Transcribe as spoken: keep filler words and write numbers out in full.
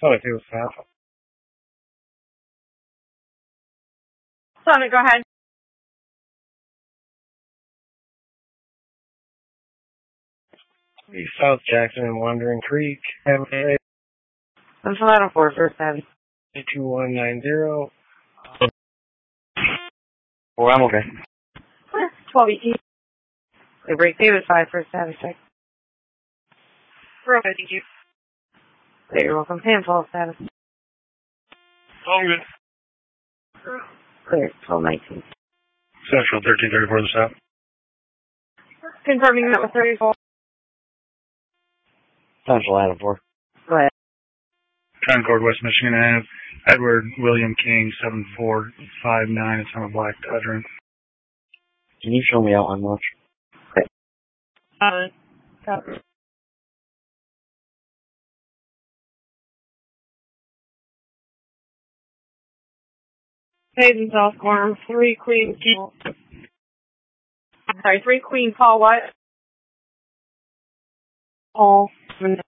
Oh, I do South. Sonic, go ahead. South Jackson and Wandering Creek. Have a day. Central Item four, first seven. two one nine zero. Well, I'm okay. twelve E T. The break David five, first seven, six. Row, thank you. You're welcome. Pan twelve, seven. I'm good. Clear, twelve nineteen. Central thirteen thirty-four the South. Confirming that was thirty-four. Central Item four. Go ahead. Concord, West Michigan. I have Edward William King, seven four five nine. It's on a black Dodger. Can you show me out on lunch? Uh, copy. Hayden South Corner, three Queen, I'm sorry, three Queen Paul White. Paul.